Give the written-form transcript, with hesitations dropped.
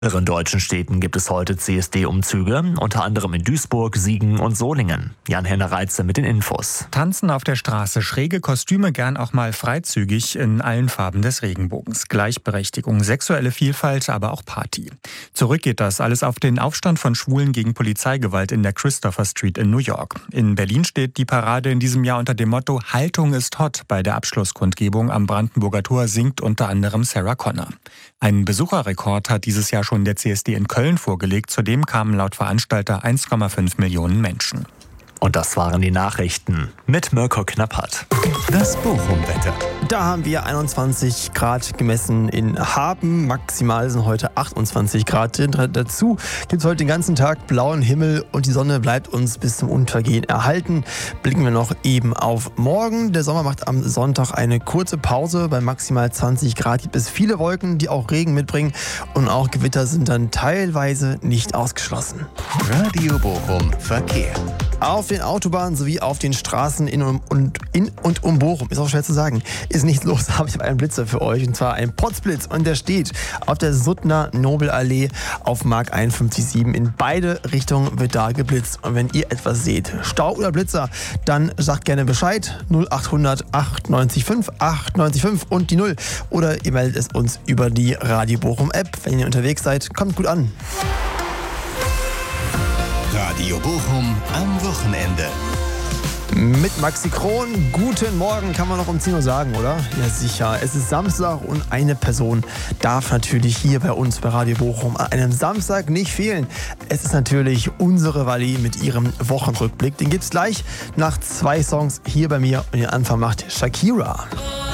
In mehreren deutschen Städten gibt es heute CSD-Umzüge, unter anderem in Duisburg, Siegen und Solingen. Jan-Henner Reitze mit den Infos. Tanzen auf der Straße, schräge Kostüme, gern auch mal freizügig in allen Farben des Regenbogens. Gleichberechtigung, sexuelle Vielfalt, aber auch Party. Zurück geht das alles auf den Aufstand von Schwulen gegen Polizeigewalt in der Christopher Street in New York. In Berlin steht die Parade in diesem Jahr unter dem Motto Haltung ist hot. Bei der Abschlusskundgebung am Brandenburger Tor singt unter anderem Sarah Connor. Einen Besucherrekord hat dieses Jahr schon der CSD in Köln vorgelegt. Zudem kamen laut Veranstalter 1,5 Millionen Menschen. Und das waren die Nachrichten mit Mirko Knapperth. Das Bochum-Wetter. Da haben wir 21 Grad gemessen in Haben. Maximal sind heute 28 Grad drin. Dazu gibt es heute den ganzen Tag blauen Himmel und die Sonne bleibt uns bis zum Untergehen erhalten. Blicken wir noch eben auf morgen. Der Sommer macht am Sonntag eine kurze Pause. Bei maximal 20 Grad gibt es viele Wolken, die auch Regen mitbringen. Und auch Gewitter sind dann teilweise nicht ausgeschlossen. Radio Bochum Verkehr. Auf den Autobahnen sowie auf den Straßen in und um Bochum, ist auch schwer zu sagen, ist nichts los, aber ich habe einen Blitzer für euch, und zwar einen Potzblitz, und der steht auf der Suttner Nobelallee auf Mark 51,7. In beide Richtungen wird da geblitzt, und wenn ihr etwas seht, Stau oder Blitzer, dann sagt gerne Bescheid, 0800 895 895 und die 0, oder ihr meldet es uns über die Radio Bochum App. Wenn ihr unterwegs seid, kommt gut an. Radio Bochum am Wochenende. Mit Maxi Kron, guten Morgen, kann man noch um 10 Uhr sagen, oder? Ja, sicher. Es ist Samstag und eine Person darf natürlich hier bei uns bei Radio Bochum an einem Samstag nicht fehlen. Es ist natürlich unsere Wally mit ihrem Wochenrückblick. Den gibt's gleich nach 2 Songs hier bei mir, und den Anfang macht Shakira.